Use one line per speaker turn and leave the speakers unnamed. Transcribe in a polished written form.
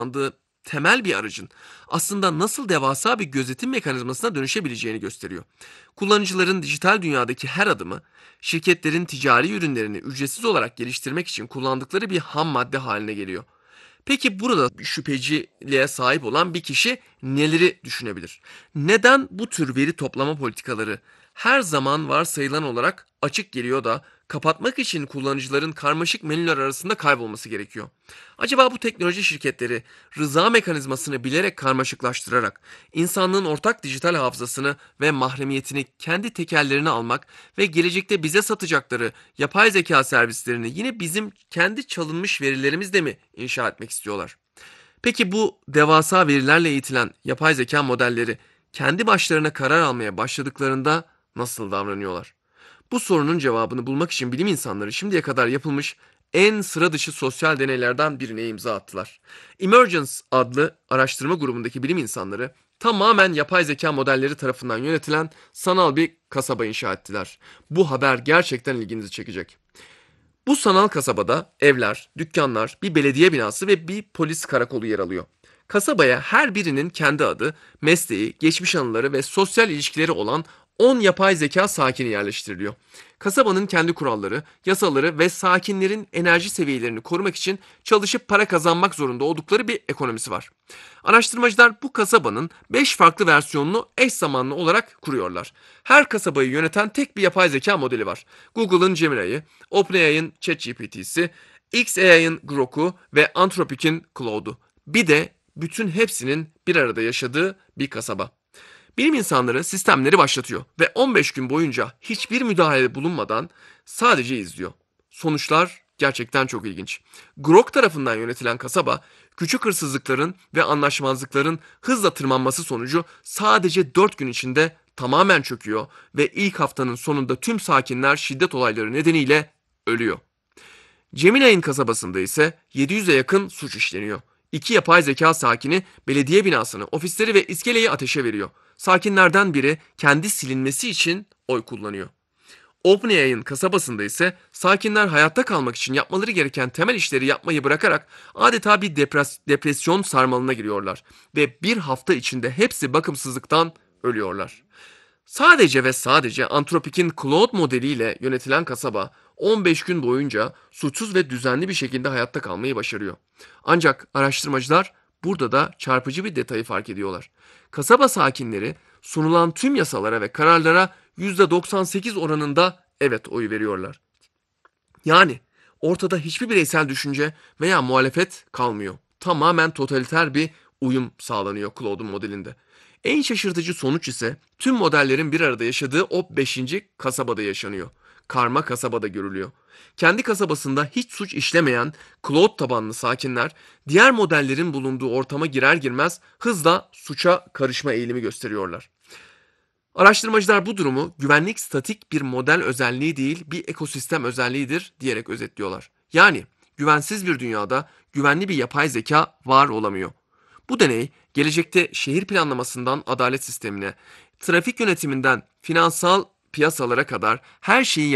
kullandığı temel bir aracın aslında nasıl devasa bir gözetim mekanizmasına dönüşebileceğini gösteriyor. Kullanıcıların dijital dünyadaki her adımı şirketlerin ticari ürünlerini ücretsiz olarak geliştirmek için kullandıkları bir ham madde haline geliyor. Peki burada şüpheciliğe sahip olan bir kişi neleri düşünebilir? Neden bu tür veri toplama politikaları her zaman varsayılan olarak açık geliyor da kapatmak için kullanıcıların karmaşık menüler arasında kaybolması gerekiyor? Acaba bu teknoloji şirketleri rıza mekanizmasını bilerek karmaşıklaştırarak insanlığın ortak dijital hafızasını ve mahremiyetini kendi tekellerine almak ve gelecekte bize satacakları yapay zeka servislerini yine bizim kendi çalınmış verilerimizle mi inşa etmek istiyorlar? Peki bu devasa verilerle eğitilen yapay zeka modelleri kendi başlarına karar almaya başladıklarında nasıl davranıyorlar? Bu sorunun cevabını bulmak için bilim insanları şimdiye kadar yapılmış en sıra dışı sosyal deneylerden birine imza attılar. Emergence adlı araştırma grubundaki bilim insanları tamamen yapay zeka modelleri tarafından yönetilen sanal bir kasaba inşa ettiler. Bu haber gerçekten ilginizi çekecek. Bu sanal kasabada evler, dükkanlar, bir belediye binası ve bir polis karakolu yer alıyor. Kasabaya her birinin kendi adı, mesleği, geçmiş anıları ve sosyal ilişkileri olan 10 yapay zeka sakini yerleştiriliyor. Kasabanın kendi kuralları, yasaları ve sakinlerin enerji seviyelerini korumak için çalışıp para kazanmak zorunda oldukları bir ekonomisi var. Araştırmacılar bu kasabanın 5 farklı versiyonunu eş zamanlı olarak kuruyorlar. Her kasabayı yöneten tek bir yapay zeka modeli var. Google'ın Gemini'yi, OpenAI'ın ChatGPT'si, xAI'ın Grok'u ve Anthropic'in Claude'u. Bir de bütün hepsinin bir arada yaşadığı bir kasaba. Bilim insanları sistemleri başlatıyor ve 15 gün boyunca hiçbir müdahale bulunmadan sadece izliyor. Sonuçlar gerçekten çok ilginç. Grok tarafından yönetilen kasaba, küçük hırsızlıkların ve anlaşmazlıkların hızla tırmanması sonucu sadece 4 gün içinde tamamen çöküyor ve ilk haftanın sonunda tüm sakinler şiddet olayları nedeniyle ölüyor. Gemini'nin kasabasında ise 700'e yakın suç işleniyor. İki yapay zeka sakini belediye binasını, ofisleri ve iskeleyi ateşe veriyor. Sakinlerden biri kendi silinmesi için oy kullanıyor. OpenAI'ın kasabasında ise sakinler hayatta kalmak için yapmaları gereken temel işleri yapmayı bırakarak adeta bir depresyon sarmalına giriyorlar ve bir hafta içinde hepsi bakımsızlıktan ölüyorlar. Sadece ve sadece Anthropic'in Claude modeliyle yönetilen kasaba 15 gün boyunca suçsuz ve düzenli bir şekilde hayatta kalmayı başarıyor. Ancak araştırmacılar burada da çarpıcı bir detayı fark ediyorlar. Kasaba sakinleri sunulan tüm yasalara ve kararlara %98 oranında evet oyu veriyorlar. Yani ortada hiçbir bireysel düşünce veya muhalefet kalmıyor. Tamamen totaliter bir uyum sağlanıyor Claude'un modelinde. En şaşırtıcı sonuç ise tüm modellerin bir arada yaşadığı o beşinci kasabada yaşanıyor. Karma kasabada görülüyor. Kendi kasabasında hiç suç işlemeyen Claude tabanlı sakinler diğer modellerin bulunduğu ortama girer girmez hızla suça karışma eğilimi gösteriyorlar. Araştırmacılar bu durumu güvenlik statik bir model özelliği değil, bir ekosistem özelliğidir diyerek özetliyorlar. Yani güvensiz bir dünyada güvenli bir yapay zeka var olamıyor. Bu deney gelecekte şehir planlamasından adalet sistemine, trafik yönetiminden finansal piyasalara kadar her şeyi